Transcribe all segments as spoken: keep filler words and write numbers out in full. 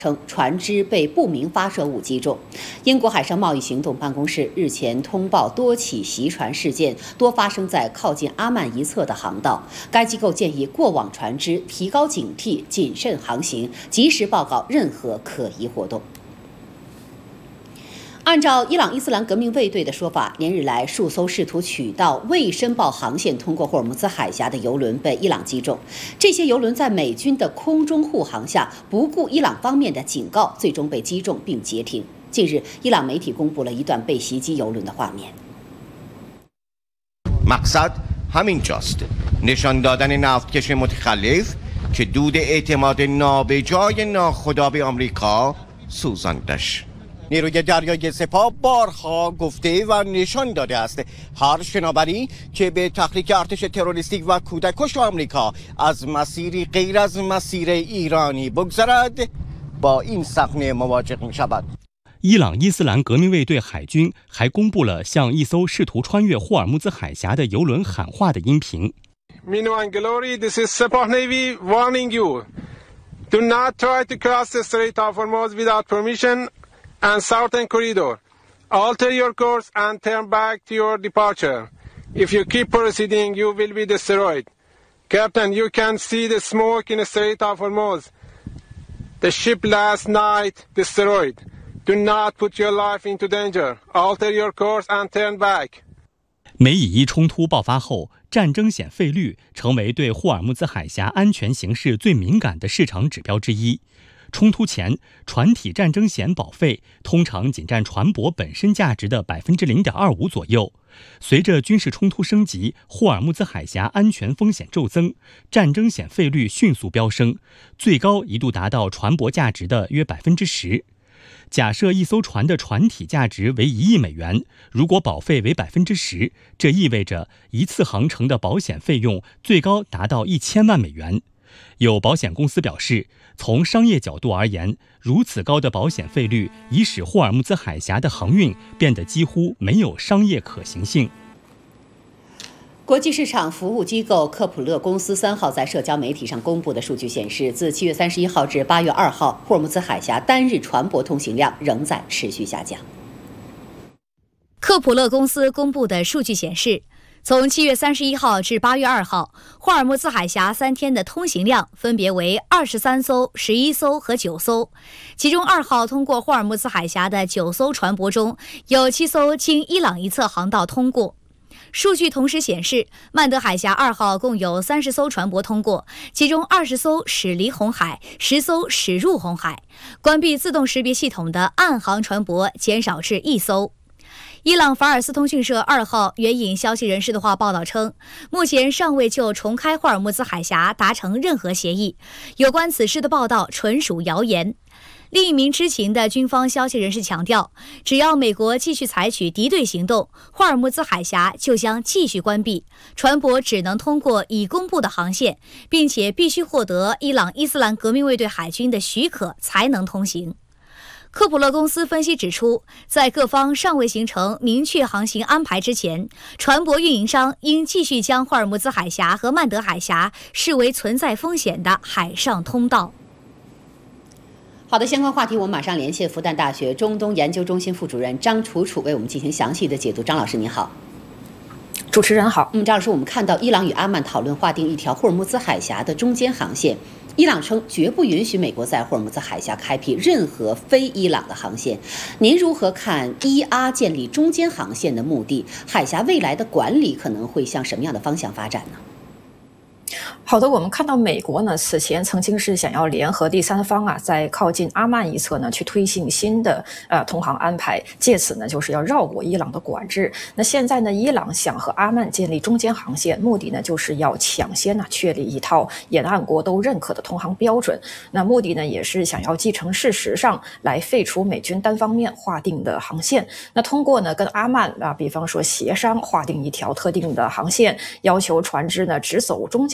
称船只被不明发射物击中。英国海上贸易行动办公室日前通报多起袭船事件，多发生在靠近阿曼一侧的航道。该机构建议过往船只提高警惕，谨慎航行，及时报告任何可疑活动。按照伊朗伊斯兰革命卫队的说法，连日来数艘试图取道未申报航线通过霍尔木兹海峡的油轮被伊朗击中。这些油轮在美军的空中护航下，不顾伊朗方面的警告，最终被击中并截停。近日，伊朗媒体公布了一段被袭击油轮的画面。 مقصد همینجاست. نشان دادن نفتکش متخلف که دود اعتماد نابجای ناخدا به آمریکا سوزاندش. نیروی دریایی سپاه بارها گفته و نشان داده است هر شناوری که به تحریک ارتش تروریستی و کودککش آمریکا از مسیری غیر از مسیر ایرانی بگذرد با این صحنه مواجه می شود。 伊朗伊斯兰革命卫队海军还公布了向一艘试图穿越霍尔木兹海峡的油轮喊话的音频。 Minu and glory, this is Sepah Navy warning you. Do not try to cross the Strait of Hormuz without permission and southern corridor. Alter your course and turn back to your departure. If you keep proceeding, you will be destroyed. Captain, you can see the smoke in the Strait of Hormuz. The ship last night destroyed.Do not put your life into danger. Alter your course and turn back. 美以伊冲突爆发后，战争险费率成为对霍尔木兹海峡安全形势最敏感的市场指标之一。冲突前，船体战争险保费通常仅占船舶本身价值的百分之零点二五左右。随着军事冲突升级，霍尔木兹海峡安全风险骤增，战争险费率迅速飙升，最高一度达到船舶价值的约百分之十。假设一艘船的船体价值为一亿美元，如果保费为百分之十，这意味着一次航程的保险费用最高达到一千万美元。有保险公司表示，从商业角度而言，如此高的保险费率已使霍尔木兹海峡的航运变得几乎没有商业可行性。 国际市场服务机构科普勒公司三号在社交媒体上公布的数据显示，自七月三十一号至八月二号，霍尔木兹海峡单日船舶通行量仍在持续下降。 科普勒公司公布的数据显示，从七月三十一号至八月二号，霍尔木兹海峡三天的通行量分别为二十三艘、十一艘和九艘。其中二号通过霍尔木兹海峡的九艘船舶中，有七艘经伊朗一侧航道通过。数据同时显示，曼德海峡二号共有三十艘船舶通过，其中二十艘驶离红海，十艘驶入红海。关闭自动识别系统的岸航船舶减少至一艘。伊朗法尔斯通讯社二号援引消息人士的话报道称，目前尚未就重开霍尔木兹海峡达成任何协议，有关此事的报道纯属谣言。另一名知情的军方消息人士强调，只要美国继续采取敌对行动，霍尔木兹海峡就将继续关闭，船舶只能通过已公布的航线，并且必须获得伊朗伊斯兰革命卫队海军的许可才能通行。科普勒公司分析指出，在各方尚未形成明确航行安排之前，船舶运营商应继续将霍尔木兹海峡和曼德海峡视为存在风险的海上通道。 好的，相关话题我们马上连线复旦大学中东研究中心副主任张楚楚为我们进行详细的解读。张老师您好。 主持人好。 嗯，张老师，我们看到伊朗与阿曼讨论划定一条霍尔木兹海峡的中间航线，伊朗称绝不允许美国在霍尔木兹海峡开辟任何非伊朗的航线。您如何看伊阿建立中间航线的目的？海峡未来的管理可能会向什么样的方向发展呢？ 好的，我们看到美国呢，此前曾经是想要联合第三方啊，在靠近阿曼一侧呢，去推行新的呃通航安排，借此呢就是要绕过伊朗的管制。那现在呢，伊朗想和阿曼建立中间航线，目的呢就是要抢先呢确立一套沿岸国都认可的通航标准。那目的呢也是想要继承事实上来废除美军单方面划定的航线。那通过呢跟阿曼啊，比方说协商划定一条特定的航线，要求船只呢只走中间航线。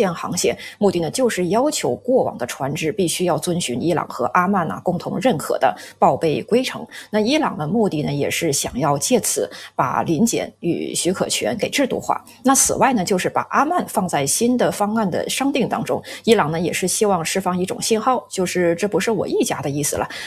且目的呢就是要求过往的船只必须要遵循伊朗和阿曼啊共同认可的报备规程。那伊朗的目的呢也是想要借此把临检与许可权给制度化。那此外呢就是把阿曼放在新的方案的商定当中，伊朗呢也是希望释放一种信号，就是这不是我一家的意思了，